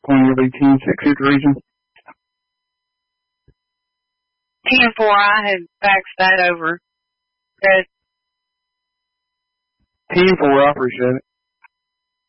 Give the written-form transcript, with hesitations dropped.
2018 6-6 region. Team 4, I had faxed that over. Good. Team 4, I appreciate it.